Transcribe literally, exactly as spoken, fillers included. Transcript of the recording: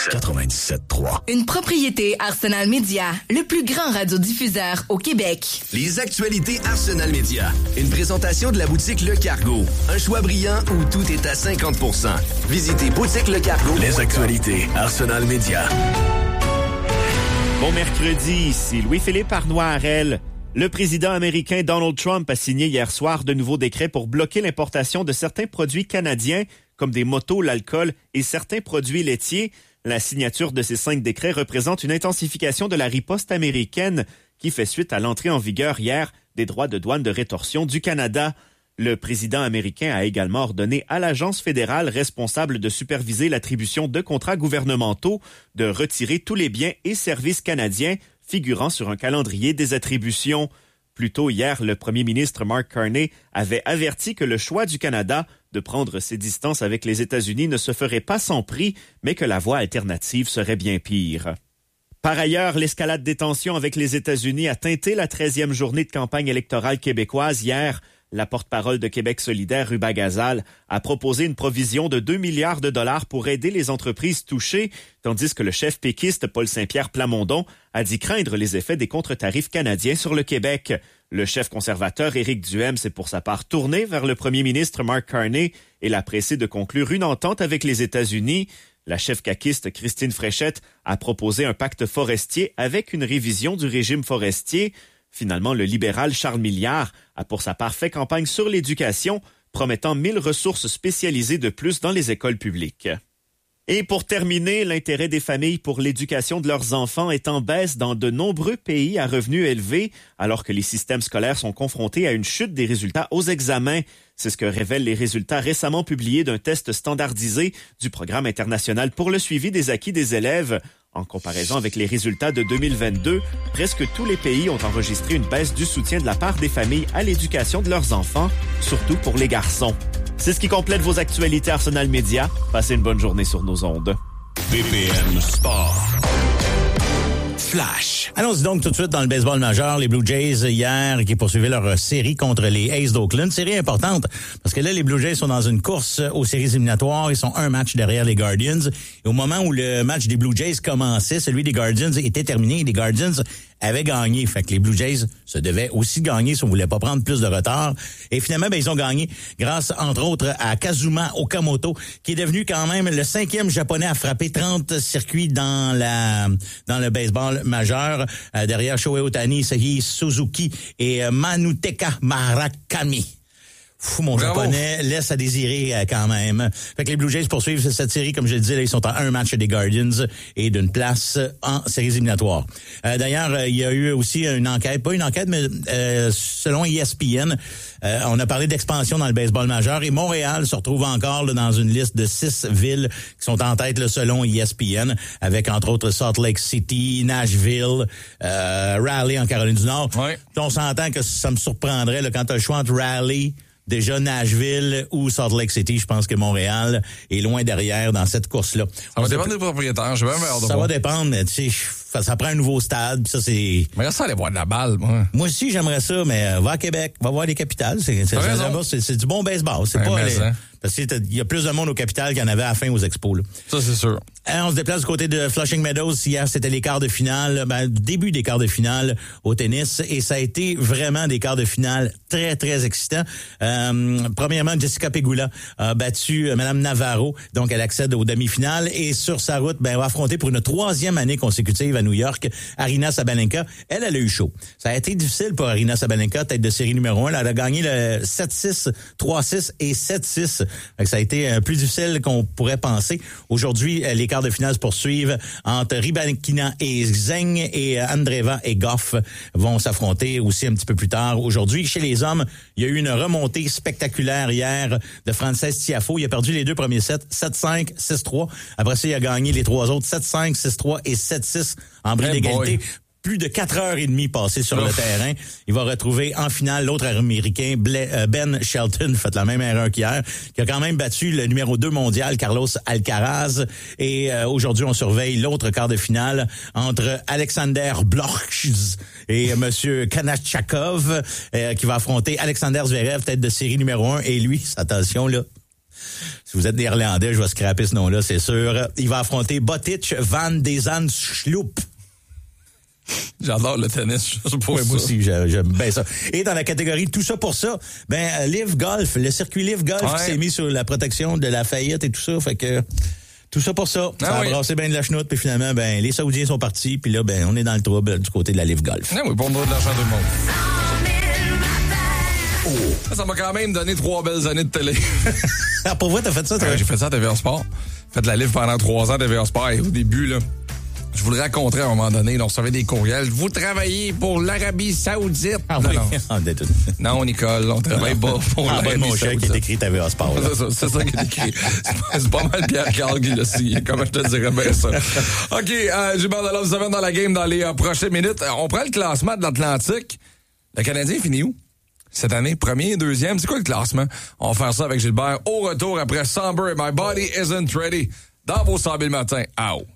quatre-vingt-dix-sept trois. Une propriété Arsenal Media, le plus grand radiodiffuseur au Québec. Les actualités Arsenal Media. Une présentation de la boutique Le Cargo. Un choix brillant où tout est à cinquante pour cent. Visitez boutique le cargo. Les actualités Arsenal Media. Bon mercredi, ici Louis-Philippe Arnois-Harel. Le président américain Donald Trump a signé hier soir de nouveaux décrets pour bloquer l'importation de certains produits canadiens, comme des motos, l'alcool et certains produits laitiers. La signature de ces cinq décrets représente une intensification de la riposte américaine qui fait suite à l'entrée en vigueur hier des droits de douane de rétorsion du Canada. Le président américain a également ordonné à l'agence fédérale responsable de superviser l'attribution de contrats gouvernementaux de retirer tous les biens et services canadiens figurant sur un calendrier des attributions. Plus tôt hier, le premier ministre Mark Carney avait averti que le choix du Canada de prendre ses distances avec les États-Unis ne se ferait pas sans prix, mais que la voie alternative serait bien pire. Par ailleurs, l'escalade des tensions avec les États-Unis a teinté la treizième journée de campagne électorale québécoise hier. La porte-parole de Québec solidaire, Ruba Gazal, a proposé une provision de deux milliards de dollars pour aider les entreprises touchées, tandis que le chef péquiste Paul Saint-Pierre Plamondon a dit craindre les effets des contre-tarifs canadiens sur le Québec. Le chef conservateur Éric Duhaime s'est pour sa part tourné vers le premier ministre Mark Carney et l'a pressé de conclure une entente avec les États-Unis. La chef caquiste Christine Fréchette a proposé un pacte forestier avec une révision du régime forestier. Finalement, le libéral Charles Milliard a pour sa part fait campagne sur l'éducation, promettant mille ressources spécialisées de plus dans les écoles publiques. Et pour terminer, l'intérêt des familles pour l'éducation de leurs enfants est en baisse dans de nombreux pays à revenus élevés, alors que les systèmes scolaires sont confrontés à une chute des résultats aux examens. C'est ce que révèlent les résultats récemment publiés d'un test standardisé du Programme international pour le suivi des acquis des élèves. En comparaison avec les résultats de deux mille vingt-deux, presque tous les pays ont enregistré une baisse du soutien de la part des familles à l'éducation de leurs enfants, surtout pour les garçons. C'est ce qui complète vos actualités Arsenal Media. Passez une bonne journée sur nos ondes. B P M Sport. Flash. Allons-y donc tout de suite dans le baseball majeur. Les Blue Jays, hier, qui poursuivaient leur série contre les Aces d'Oakland. Série importante, parce que là, les Blue Jays sont dans une course aux séries éliminatoires. Ils sont un match derrière les Guardians. Et au moment où le match des Blue Jays commençait, celui des Guardians était terminé. Et les Guardians avaient gagné. Fait que les Blue Jays se devaient aussi gagner si on voulait pas prendre plus de retard. Et finalement, ben, ils ont gagné grâce, entre autres, à Kazuma Okamoto, qui est devenu quand même le cinquième japonais à frapper trente circuits dans la dans le baseball majeur, euh, derrière Shohei Ohtani, Seiya Suzuki et euh, Manutaka Murakami. Fou, mon Bravo. Japonais laisse à désirer euh, quand même. Fait que les Blue Jays poursuivent cette série, comme je le disais, là, ils sont à un match des Guardians et d'une place en séries éliminatoires. Euh, d'ailleurs, euh, il y a eu aussi une enquête, pas une enquête, mais euh, selon E S P N, euh, on a parlé d'expansion dans le baseball majeur et Montréal se retrouve encore là, dans une liste de six villes qui sont en tête là, selon E S P N, avec entre autres Salt Lake City, Nashville, euh, Raleigh en Caroline du Nord. Ouais. On s'entend que ça me surprendrait là, quand tu as le choix entre Raleigh, déjà Nashville ou Salt Lake City, je pense que Montréal est loin derrière dans cette course-là. Ça va dépendre des propriétaires, je vais même Ça va dépendre, mais tu sais, ça prend un nouveau stade, puis ça c'est... Mais ça, aller voir de la balle, moi. Moi aussi, j'aimerais ça, mais va à Québec, va voir les capitales, c'est c'est, c'est, c'est, c'est du bon baseball, c'est ouais, pas... Les... Parce qu'il y a plus de monde aux capitales qu'il y en avait à la fin aux expos. Là. Ça, c'est sûr. Alors, on se déplace du côté de Flushing Meadows. Hier, c'était les quarts de finale, ben, début des quarts de finale au tennis. Et ça a été vraiment des quarts de finale très, très excitants. Euh, premièrement, Jessica Pegula a battu euh, Mme Navarro. Donc, elle accède aux demi-finales. Et sur sa route, ben, elle va affronter pour une troisième année consécutive à New York, Aryna Sabalenka. Elle, elle a eu chaud. Ça a été difficile pour Aryna Sabalenka, tête de série numéro un. Elle a gagné le sept six, trois six et sept six. Fait que ça a été euh, plus difficile qu'on pourrait penser. Aujourd'hui, les quarts de finale se poursuivent entre Rybakina et Zheng et Andreeva et Goff vont s'affronter aussi un petit peu plus tard. Aujourd'hui, chez les hommes, il y a eu une remontée spectaculaire hier de Frances Tiafoe. Il a perdu les deux premiers sets, sept cinq, six trois. Après ça, il a gagné les trois autres, sept cinq, six trois et sept six en bris hey d'égalité. Boy. Plus de quatre heures et demie passées sur Ouf. le terrain. Il va retrouver en finale l'autre Américain, Ben Shelton, fait la même erreur qu'hier, qui a quand même battu le numéro deux mondial, Carlos Alcaraz. Et euh, aujourd'hui, on surveille l'autre quart de finale entre Alexander Bloch et euh, Monsieur Kanachakov, euh, qui va affronter Alexander Zverev, tête de série numéro un. Et lui, attention là, Si vous êtes néerlandais, je vais scraper ce nom-là, c'est sûr. Il va affronter Botic van de Zandschloop. J'adore le tennis, juste pour Ouais, ça. moi aussi, j'aime j'aime bien ça. Et dans la catégorie tout ça pour ça, ben euh, Live Golf, le circuit Live Golf Ouais. qui s'est mis sur la protection de la faillite et tout ça, fait que tout ça pour ça, Ah ça oui. a brassé bien de la chenoute, puis finalement, ben les Saoudiens sont partis, puis là, ben on est dans le trouble du côté de la Live Golf. Ah oui, pour nous de l'argent tout le monde. Oh. Ça m'a quand même donné trois belles années de télé. Ah, pour vrai, t'as fait ça, toi? Ouais, j'ai fait ça à T V A Sport. J'ai fait de la livre pendant trois ans à T V A Sport. Et au début, là, je vous le raconterai à un moment donné. Là, on recevait des courriels. Vous travaillez pour l'Arabie Saoudite. Ah non, oui, non. Ah, de tout. non, Nicole, on travaille pas pour En bas de l'Arabie mon chèque qui Saoudite. est écrit T V A Sport. là. C'est ça, c'est ça qui est écrit. C'est pas, c'est pas mal Pierre Carl qui l'a signé, comment je te dirais bien ça. OK, euh, Gilbert Delhomme, vous avez dans la game dans les euh, prochaines minutes. Euh, on prend le classement de l'Atlantique. Le Canadien finit où? Cette année, premier et deuxième. C'est quoi le classement? On va faire ça avec Gilbert au retour après Somber et My Body Isn't Ready dans vos cent mille matins. Ow!